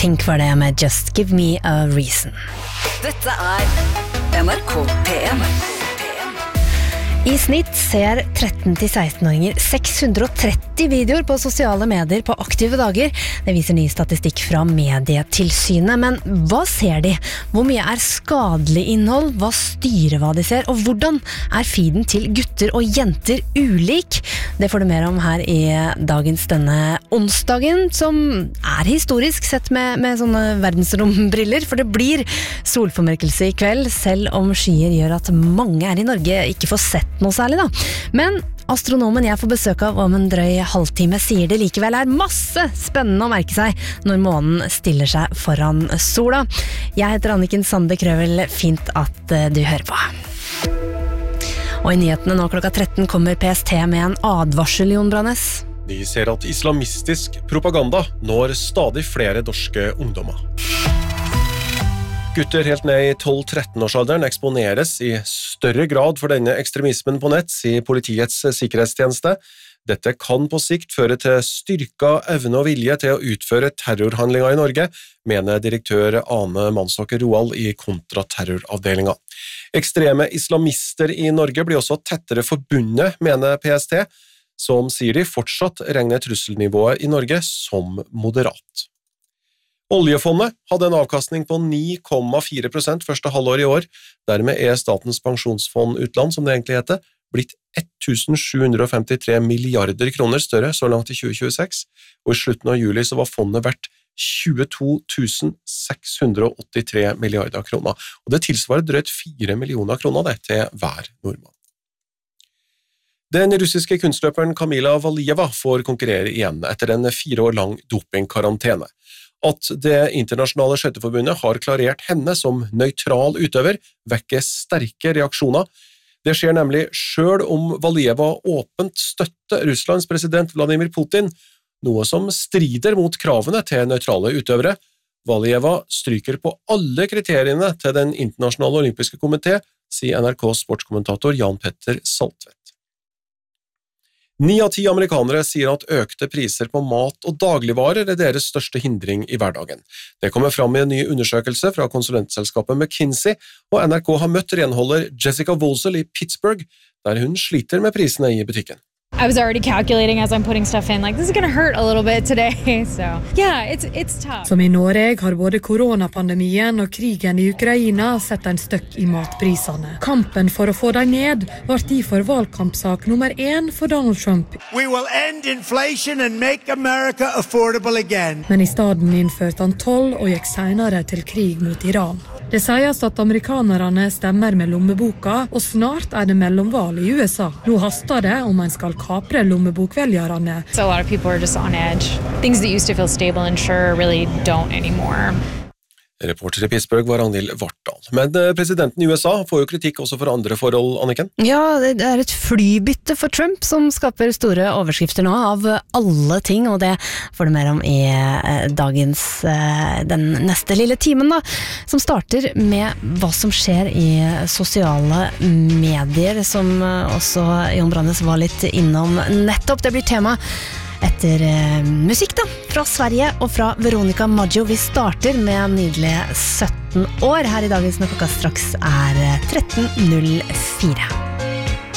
Pink var det med Just Give Me a Reason. Dette NRK PM. I snitt ser 13-16-åringer 630 videoer på sosiale medier på aktive dager. Det viser ny statistikk fra Medietilsynet. Men hva ser de? Hvor mye er skadelig innhold? Hva styrer hva de ser? Og hvordan er feeden til gutter og jenter ulik? Det får du mer om her i dagens denne onsdagen, som er historisk sett med sånne verdensrombriller, for det blir solformørkelse i kveld, selv om skyer gjør at mange her i Norge ikke får sett noe særlig da. Men astronomen jeg får besøk av om en drøy halvtime sier det likevel er masse spennende å merke seg når månen stiller seg foran sola. Jeg heter Anniken Sande Krøvel, fint at du hører på. Og i nyhetene nå klokka 13 kommer PST med en advarsel, Jon Brannes. De ser at islamistisk propaganda når stadig flere norske ungdommer. Gutter helt ned i 12-13-årsalderen eksponeres i større grad for denne ekstremismen på nett, sier Politiets sikkerhetstjeneste. Dette kan på sikt føre til styrka evne og vilje til å utføre terrorhandlinger i Norge, mener direktør Ane Mansåker Roald i kontraterroravdelingen. Ekstreme islamister i Norge blir også tettere forbundet, mener PST, som sier de fortsatt regner trusselnivået i Norge som moderat. Oljefondet hadde en avkastning på 9,4% første halvår i år. Dermed er Statens pensjonsfond utland, som det egentlig heter, blitt 1753 milliarder kroner større så langt i 2026, og i slutten av juli så var fondet verdt 22 683 milliarder kroner, og det tilsvarer drøyt 4 millioner kroner det til hver nordmann. Den russiske kunstløperen Kamila Valieva får konkurrere igjen etter en 4 år lang dopingkarantene. At det internasjonale skøyteforbundet har klarert henne som nøytral utøver, vekker sterke reaksjoner. Det skjer nemlig selv om Valieva åpent støtter Russlands president Vladimir Putin, noe som strider mot kravene til nøytrale utøvere. Valieva stryker på alle kriteriene til den internasjonale olympiske komité, sier NRKs sportskommentator Jan Petter Saltvedt. 9 av 10 amerikanere sier at økte priser på mat og dagligvarer er deres største hindring i hverdagen. Det kommer fram i en ny undersøkelse fra konsulentselskapet McKinsey, og NRK har møtt renholder Jessica Wolsel i Pittsburgh, der hun sliter med prisene i butikken. I was already calculating as I'm putting stuff in, like this is going to hurt a little bit today, so yeah, it's tough. Som i Norge har både koronapandemien og krigen i Ukraina sett en støkk i matprisene. Kampen for å få dem ned var derfor valgkampsak nummer 1 for Donald Trump. We will end inflation and make America affordable again. Men i stedet innførte han toll og gikk senere til krig mot Iran. Det sies at amerikanerne stemmer med lommeboka, og snart er det mellomvalg i USA. Nå haster det om en skal kapre lommebokvelgerne. So a lot of people are just on edge. Things that used to feel stable and sure really don't anymore. Reporter i Pittsburgh var Ragnhild Vartdal. Men presidenten i USA får jo kritikk også for andre forhold, Anniken? Ja, det er et flybytte for Trump som skaper store overskrifter nå av alle ting, og det får du mer om i dagens, den neste lille timen da, som starter med hva som skjer i sosiale medier, som også Jon Brannes var litt innom nettopp. Det blir tema etter musikk da, fra Sverige og fra Veronica Maggio. Vi starter med nydelige 17 år her i dagens når klokka straks er 13.04.